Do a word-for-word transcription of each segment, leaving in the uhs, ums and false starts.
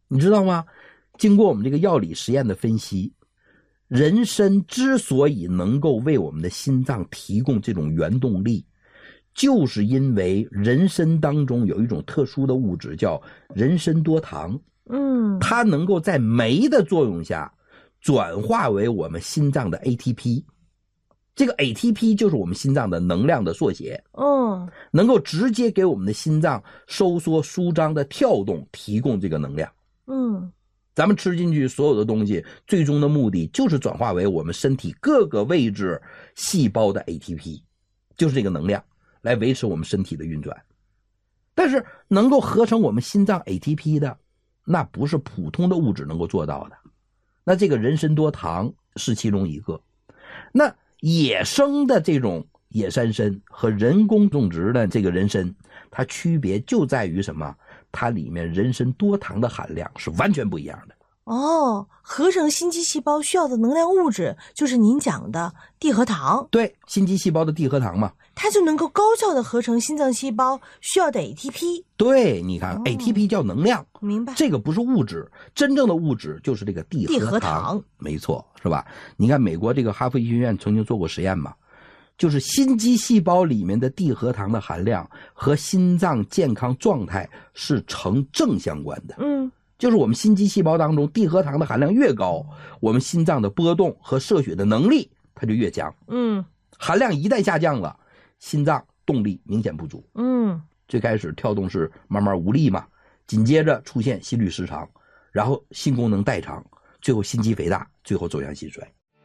你知道吗？经过我们这个药理实验的分析，人参之所以能够为我们的心脏提供这种原动力，就是因为人参当中有一种特殊的物质叫人参多糖， 嗯， 它能够在酶的作用下转化为我们心脏的 A T P， 这个 A T P 就是我们心脏的能量的缩写， 嗯， 能够直接给我们的心脏收缩舒张的跳动提供这个能量。 嗯， 咱们吃进去所有的东西，最终的目的就是转化为我们身体各个位置细胞的 A T P， 就是这个能量来维持我们身体的运转。但是能够合成我们心脏 A T P 的，那不是普通的物质能够做到的。那这个人参多糖是其中一个。那野生的这种野山参和人工种植的这个人参，它区别就在于什么？它里面人参多糖的含量是完全不一样的。 哦，合成心肌细胞需要的能量物质就是您讲的地核糖。 对，心肌细胞的地核糖嘛， 它就能够高效的合成心脏细胞需要的 A T P。 对，你看、 哦、 A T P 叫能量， 明白？ 这个不是物质，真正的物质就是这个地核糖， 地核糖没错，是吧？你看美国这个哈佛医学院曾经做过实验嘛，就是心肌细胞里面的地核糖的含量和心脏健康状态是成正相关的。 嗯， 就是我们心肌细胞当中地核糖的含量越高，我们心脏的波动和射血的能力它就越强。 嗯， 含量一旦下降了，心脏动力明显不足。 嗯， 最开始跳动是慢慢无力嘛，紧接着出现心律失常，然后心功能代偿，最后心肌肥大，最后走向心衰。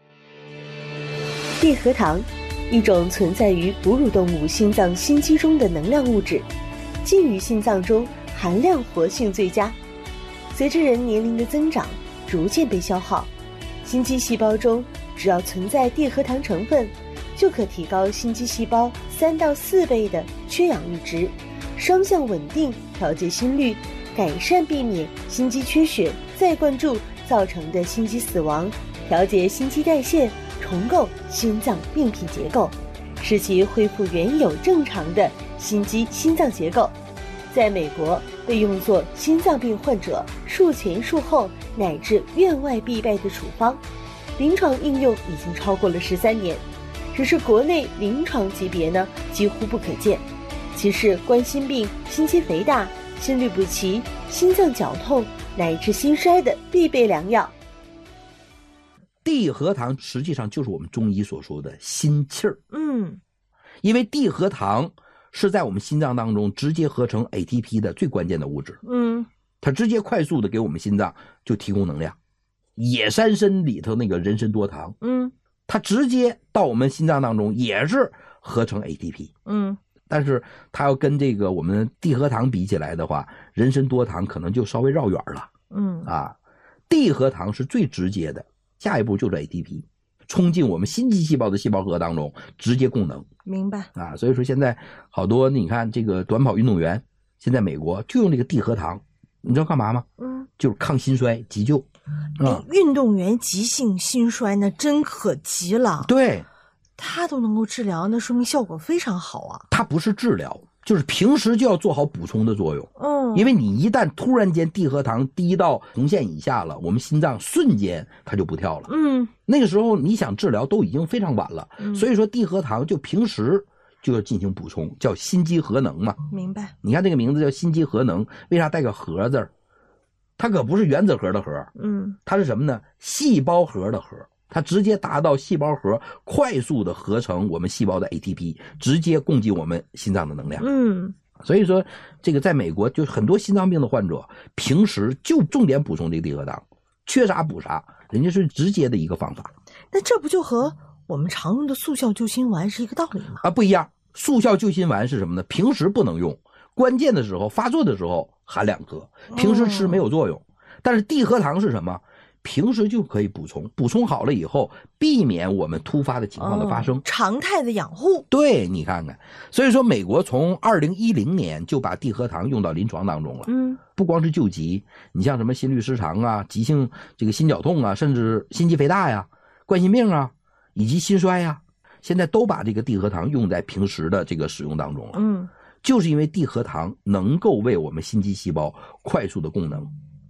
地核糖，一种存在于哺乳动物心脏心肌中的能量物质，浸于心脏中，含量活性最佳。随着人年龄的增长，逐渐被消耗。心肌细胞中只要存在地核糖成分，就可提高心肌细胞三到四倍的缺氧阈值，双向稳定调节心率，改善避免心肌缺血再灌注造成的心肌死亡，调节心肌代谢，重构心脏病变结构，使其恢复原有正常的心肌心脏结构。在美国被用作心脏病患者术前术后乃至院外必备的处方，临床应用已经超过了十三年，只是国内临床级别呢几乎不可见。其是冠心病、心肌肥大、心律不齐、心脏绞痛乃至心衰的必备良药。 地核糖实际上就是我们中医所说的心气儿。 嗯， 因为地核糖是在我们心脏当中直接合成 A T P 的最关键的物质。 嗯， 它直接快速的给我们心脏就提供能量。野山参里头那个人参多糖， 嗯， 它直接到我们心脏当中也是合成 A T P。 嗯， 但是它要跟这个我们地核糖比起来的话，人参多糖可能就稍微绕远了。 嗯， 啊，地核糖是最直接的，下一步就是 A T P， 冲进我们心肌细胞的细胞核当中，直接供能。 明白啊，所以说现在好多你看这个短跑运动员，现在美国就用这个地核糖，你知道干嘛吗？ 嗯， 就是抗心衰急救。 啊，运动员急性心衰那真可急了。 对， 它都能够治疗，那说明效果非常好啊。 它不是治疗，就是平时就要做好补充的作用。 嗯， 因为你一旦突然间地核糖低到红线以下了，我们心脏瞬间它就不跳了。 嗯， 那个时候你想治疗都已经非常晚了。 嗯， 所以说地核糖就平时就要进行补充，叫心肌核能嘛。 明白。 你看这个名字叫心肌核能，为啥带个核字儿？它可不是原子核的核， 嗯， 它是什么呢？细胞核的核，它直接达到细胞核，快速的合成我们细胞的 A T P， 直接供给我们心脏的能量。 嗯， 所以说这个在美国就很多心脏病的患者平时就重点补充这个地核糖，缺啥补啥，人家是直接的一个方法。 那这不就和我们常用的速效救心丸是一个道理吗？ 啊，不一样。速效救心丸是什么呢？平时不能用，关键的时候发作的时候含两颗，平时吃没有作用。哦，但是地核糖是什么？平时就可以补充，补充好了以后，避免我们突发的情况的发生。 哦，常态的养护。 对，你看看，所以说美国从二零一零年就把地核糖用到临床当中了。 嗯， 不光是救急，你像什么心律失常啊、急性这个心绞痛啊，甚至心肌肥大呀、冠心病啊，以及心衰呀，现在都把这个地核糖用在平时的这个使用当中了。 嗯， 就是因为地核糖能够为我们心肌细胞快速的供能。